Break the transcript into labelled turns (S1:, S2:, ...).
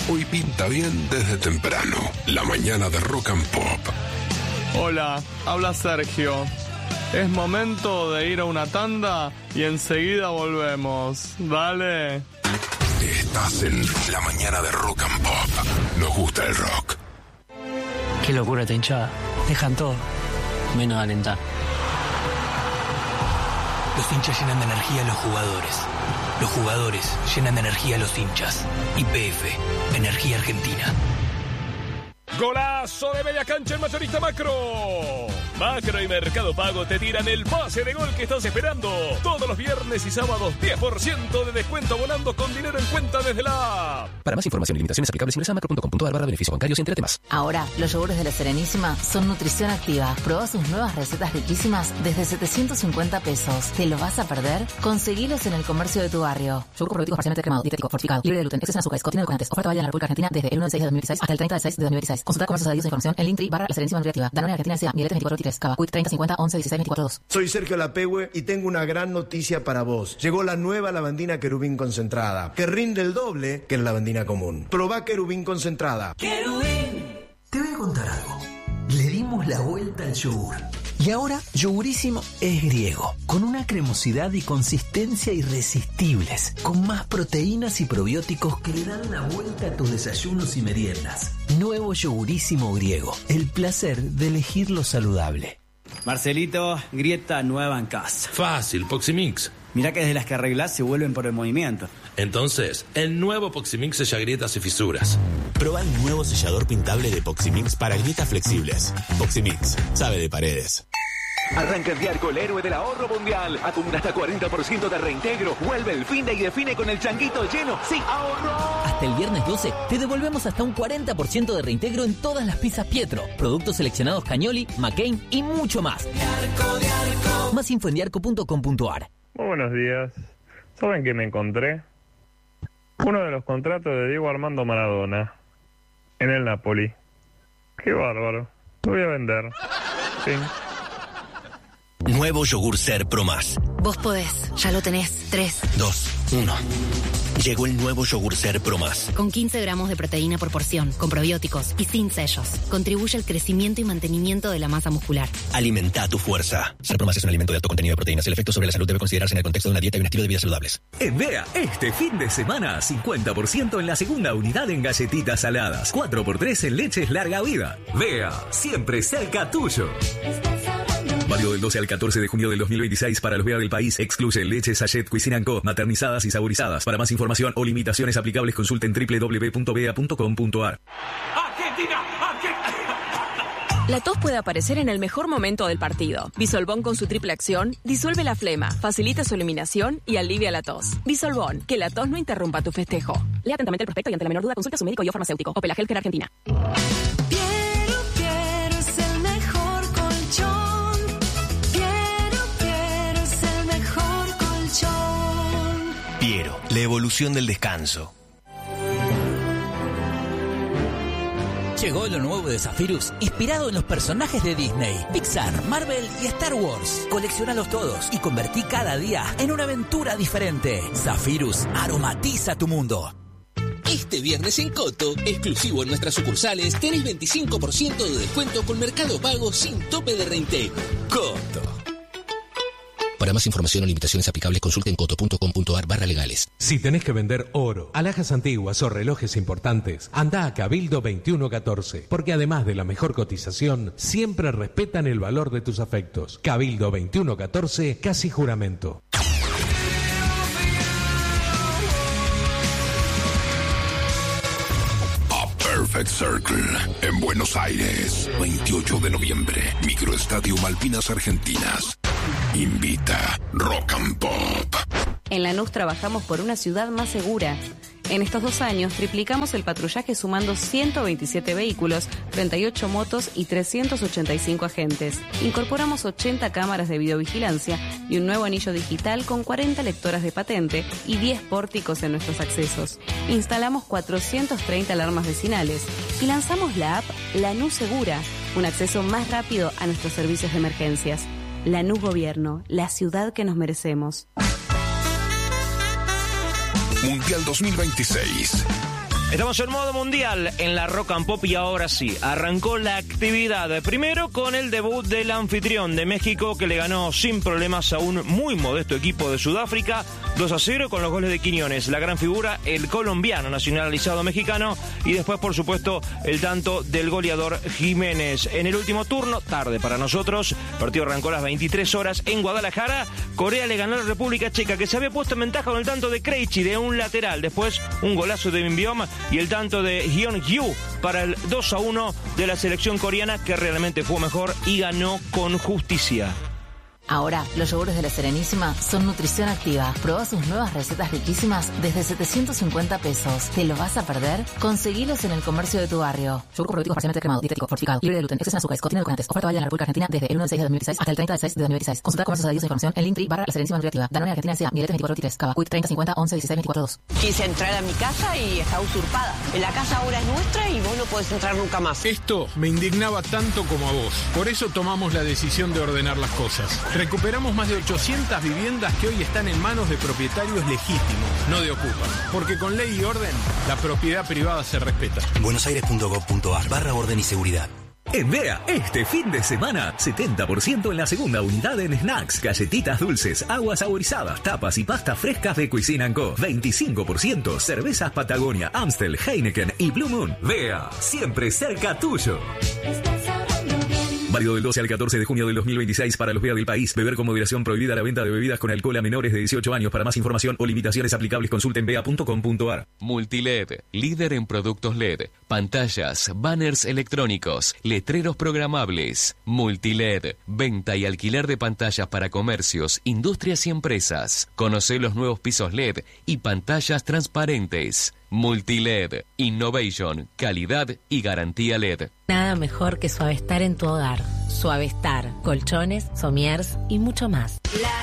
S1: Hoy pinta bien desde temprano. La mañana de Rock and Pop.
S2: Hola, habla Sergio. Es momento de ir a una tanda y enseguida volvemos. Dale.
S1: Estás en la mañana de Rock and Pop. Nos gusta el rock.
S3: Qué locura esta hinchada. Dejan todo, menos alentar.
S4: Los hinchas llenan de energía a los jugadores. Los jugadores llenan de energía a los hinchas. YPF, Energía Argentina.
S5: ¡Golazo de media cancha en Mayorista Macro! Macro y Mercado Pago te tiran el pase de gol que estás esperando. Todos los viernes y sábados, 10% de descuento abonando con dinero en cuenta desde la app.
S6: Para más información y limitaciones aplicables, ingresa a macro.com.ar/beneficios bancarios y entérate más.
S7: Ahora, los yogures de La Serenísima son nutrición activa. Probá sus nuevas recetas riquísimas desde 750 pesos. ¿Te lo vas a perder? Conseguilos en el comercio de tu barrio. Yogur con probióticos parcialmente cremado, dietético, fortificado, libre de gluten, exceso en azúcares, contiene edulcorantes. Oferta válida en la República Argentina desde el 1 del 6 de 2016 hasta el 30 del 6 de 2016. Consulta comercios adheridos a información en Linktree/La Serenísima Nutriactiva. Danone Argentina S.A. Miletes 2423. Cava. Quick 30 50 11 16 24 2.
S8: Soy Sergio Lapehue y tengo una gran noticia para vos. Llegó la nueva lavandina Querubín concentrada, que rinde el doble que la lavandina común. Probá Querubín concentrada.
S4: ¡Querubín! Te voy a contar algo. Le dimos la vuelta al yogur. Y ahora, Yogurísimo es griego, con una cremosidad y consistencia irresistibles, con más proteínas y probióticos que le dan la vuelta a tus desayunos y meriendas. Nuevo Yogurísimo griego, el placer de elegir lo saludable.
S9: Marcelito, grieta nueva en casa.
S10: Fácil, Poximix.
S9: Mirá que desde las que arreglás se vuelven por el movimiento.
S10: Entonces, el nuevo Poximix sella grietas y fisuras.
S11: Prueba el nuevo sellador pintable de Poximix para grietas flexibles. Poximix, sabe de paredes.
S12: Arranca el Diarco, el héroe del ahorro mundial. Acumula hasta 40% de reintegro. Vuelve el fin de y define con el changuito lleno. ¡Sí, ahorro!
S13: Hasta el viernes 12 te devolvemos hasta un 40% de reintegro en todas las pizzas Pietro, productos seleccionados Cagnoli, McCain y mucho más. Diarco. Más info en diarco.com.ar.
S2: Muy buenos días. ¿Saben qué me encontré? Uno de los contratos de Diego Armando Maradona en el Napoli. Qué bárbaro. Lo voy a vender. Sí.
S11: Nuevo yogur Ser Pro Más.
S7: Vos podés, ya lo tenés. 3,
S11: 2, 1. Llegó el nuevo yogur Ser Pro Más.
S7: Con 15 gramos de proteína por porción, con probióticos y sin sellos. Contribuye al crecimiento y mantenimiento de la masa muscular.
S11: Alimenta tu fuerza. Ser Pro Más es un alimento de alto contenido de proteínas. El efecto sobre la salud debe considerarse en el contexto de una dieta y un estilo de vida saludables.
S14: En Bea, este fin de semana, 50% en la segunda unidad en galletitas saladas. 4x3 en leches larga vida. Bea, siempre cerca tuyo. Válido del 12 al 14 de junio del 2026 para los Bea del país. Excluye leche Sachet Cuisine & Co. Maternizadas y saborizadas. Para más información o limitaciones aplicables consulten www.bea.com.ar.
S15: ¡Argentina! La tos puede aparecer en el mejor momento del partido. Bisolbón con su triple acción disuelve la flema, facilita su eliminación y alivia la tos. Bisolbón, que la tos no interrumpa tu festejo. Lea atentamente el prospecto y ante la menor duda consulta a su médico y o farmacéutico. Opel Healthcare Argentina.
S11: Piero, la evolución del descanso.
S13: Llegó lo nuevo de Zephyrus, inspirado en los personajes de Disney, Pixar, Marvel y Star Wars. Colecciónalos todos y convertí cada día en una aventura diferente. Zephyrus aromatiza tu mundo.
S16: Este viernes en Coto, exclusivo en nuestras sucursales, tenés 25% de descuento con Mercado Pago sin tope de reintegro. Coto.
S11: Para más información o limitaciones aplicables, consulten coto.com.ar/legales.
S17: Si tenés que vender oro, alhajas antiguas o relojes importantes, anda a Cabildo 2114, porque además de la mejor cotización, siempre respetan el valor de tus afectos. Cabildo 2114, casi juramento.
S1: Perfect Circle, en Buenos Aires, 28 de noviembre, Microestadio Malvinas Argentinas. Invita Rock and Pop.
S18: En Lanús trabajamos por una ciudad más segura. En estos 2 años triplicamos el patrullaje sumando 127 vehículos, 38 motos y 385 agentes. Incorporamos 80 cámaras de videovigilancia y un nuevo anillo digital con 40 lectoras de patente y 10 pórticos en nuestros accesos. Instalamos 430 alarmas vecinales y lanzamos la app Lanús Segura, un acceso más rápido a nuestros servicios de emergencias. Lanús Gobierno, la ciudad que nos merecemos.
S1: Mundial 2026.
S19: Estamos en modo mundial en la Rock and Pop y ahora sí, arrancó la actividad. Primero con el debut del anfitrión de México que le ganó sin problemas a un muy modesto equipo de Sudáfrica, 2-0 con los goles de Quiñones, la gran figura, el colombiano nacionalizado mexicano y después por supuesto el tanto del goleador Jiménez. En el último turno, tarde para nosotros, el partido arrancó a las 23 horas en Guadalajara. Corea le ganó a la República Checa que se había puesto en ventaja con el tanto de Krejci de un lateral, después un golazo de Bimbiom y el tanto de Hyun-Hyu para el 2-1 de la selección coreana que realmente fue mejor y ganó con justicia.
S7: Ahora, los yogures de La Serenísima son nutrición activa. Probá sus nuevas recetas riquísimas desde 750 pesos. ¿Te lo vas a perder? Conseguilos en el comercio de tu barrio. Yogur probiótico parcialmente cremado, dietético, fortificado, libre de gluten, exceso en azúcares, contiene edulcorantes. Oferta válida en la República Argentina desde el 1 de 6 de 2016 hasta el 30 de 6 de 2016. Consulta comercios adheridos a información en Linktree /La Serenísima Nutriactiva. Danone Argentina S.A. Miletes 2423. Cava. Quick 30 50 11 16 24 2.
S20: Quise entrar a mi casa y está usurpada. La casa ahora es nuestra y vos no podés entrar nunca más.
S21: Esto me indignaba tanto como a vos. Por eso tomamos la decisión de ordenar las cosas. Recuperamos más de 800 viviendas que hoy están en manos de propietarios legítimos, no de ocupas. Porque con ley y orden, la propiedad privada se respeta.
S22: buenosaires.gov.ar/orden y seguridad.
S14: En Bea, este fin de semana, 70% en la segunda unidad en snacks, galletitas dulces, aguas saborizadas, tapas y pastas frescas de Cuisine & Co. 25% cervezas Patagonia, Amstel, Heineken y Blue Moon. Bea, siempre cerca tuyo. Válido del 12 al 14 de junio del 2026 para los BEA del país. Beber con moderación, prohibida la venta de bebidas con alcohol a menores de 18 años. Para más información o limitaciones aplicables consulten bea.com.ar.
S23: Multiled, líder en productos LED, pantallas, banners electrónicos, letreros programables. Multiled, venta y alquiler de pantallas para comercios, industrias y empresas. Conoce los nuevos pisos LED y pantallas transparentes. Multiled, innovation, calidad y garantía LED.
S24: Nada mejor que Suavestar en tu hogar. Suavestar, colchones, somiers y mucho más.
S20: La